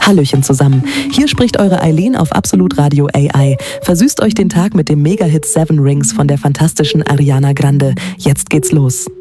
Hallöchen zusammen. Hier spricht eure Eileen auf Absolut Radio AI. Versüßt euch den Tag mit dem Mega-Hit Seven Rings von der fantastischen Ariana Grande. Jetzt geht's los.